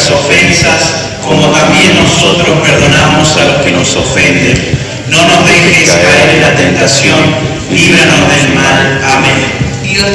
nuestras ofensas, como también nosotros perdonamos a los que nos ofenden. No nos dejes caer en la tentación, líbranos del mal. Amén.